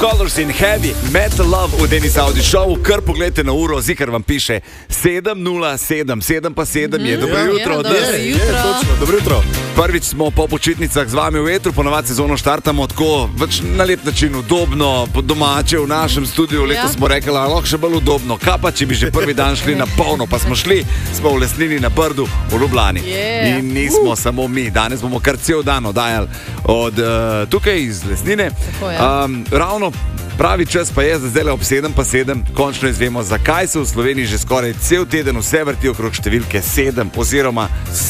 Colors in Heavy Metal Love v Denis Audi Show. Kar pogledajte na uro, zikar vam piše 7:07, 7 pa 7 je. Dobro jutro. Dobro jutro. Prvič smo po počitnicah z vami v etru, ponovadi sezono štartamo tako na lep način udobno, domače v našem studiu. Letos smo rekli, lahko še bolj udobno. Kaj pa, če bi že prvi dan šli na polno, pa smo šli, smo v Lesnini na Brdu v Ljubljani. In nismo samo mi, danes bomo kar cel dan oddajali od tukaj iz Lesnine. Ravno pravi čas pa je, da zdaj ob 7:07 končno izvemo, zakaj se v Sloveniji že skoraj cel teden vse vrti okrog številke 7 oziroma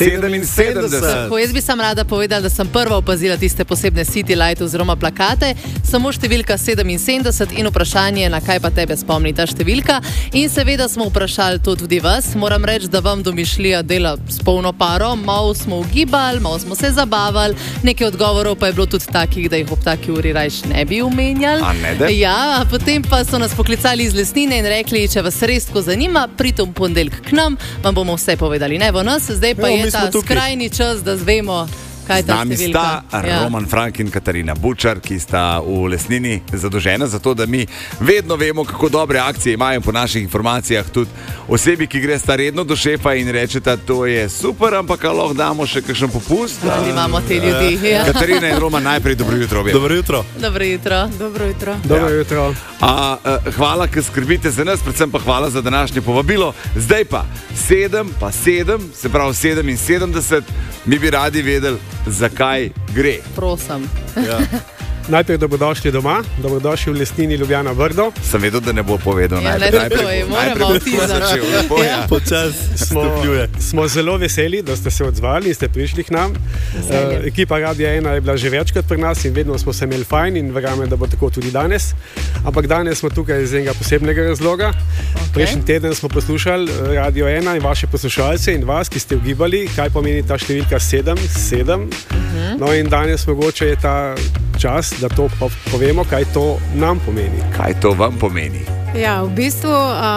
77. Jaz bi sam rada povedala, da sem prva opazila tiste posebne City Light oziroma plakate, samo številka 77 in vprašanje, na kaj pa tebe spomni ta številka. In seveda smo vprašali to tudi vas. Moram reči, da vam domišljija dela s polno paro, malo smo ugibali, malo smo se zabavali, nekaj odgovorov pa je bilo tudi takih, da jih ob taki uri rajš ne bi omenjali. Ja, potem pa so nas poklicali iz Lesnine in rekli, če vas res tako zanima, pridite v ponedeljek k nam, vam bomo vse povedali. Ne bo nas, zdaj pa je ta skrajni čas, da zvemo, kaj je ta številka. Z nami sta Roman Frank in Katarina Bučar, ki sta v Lesnini zadolžena za to, da mi vedno vemo, kako dobre akcije imajo po naših informacijah. Tudi osebi, ki gre sta redno do šefa in rečeta, to je super, ampak lahko damo še kakšen popust. Ali imamo te ljudi. Ja. Katarina in Roman, najprej dobro jutro. Dobro jutro. Dobro jutro. Dobro jutro. Dobro jutro. Hvala, ker skrbite za nas, predvsem pa hvala za današnje povabilo. Zdaj pa 7 pa 7, se pravi 77, mi bi radi vedeli, zakaj gre. Prosim. Ja. Najprej dobrodošli doma, dobrodošli v Lesnini Ljubljana Brdo. Sem vedel, da ne bo povedal najprej. Moramo začel. Počas stopnjuje. Smo zelo veseli, da ste se odzvali in ste prišli k nam. Ekipa Radia 1 je bila že večkrat pri nas in vedno smo se imeli fajn in verjamem, da bo tako tudi danes. Ampak danes smo tukaj iz enega posebnega razloga. Prejšnji teden smo poslušali Radio 1 in vaše poslušalce in vas, ki ste ugibali, kaj pomeni ta številka 7. No in danes mogoče je ta čas, da to povemo, kaj to nam pomeni. Kaj to vam pomeni? Ja, v bistvu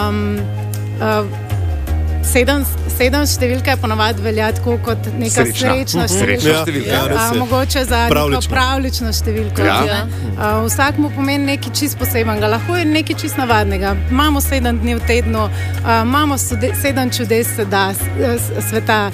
7 številka je ponovadi velja tako kot neka srečna številka. Mogoče za neko pravlično številko. Vsak mu pomeni nekaj čist posebnega, lahko je nekaj čist navadnega. Imamo 7 dni v tednu, imamo 7 čudes sveta,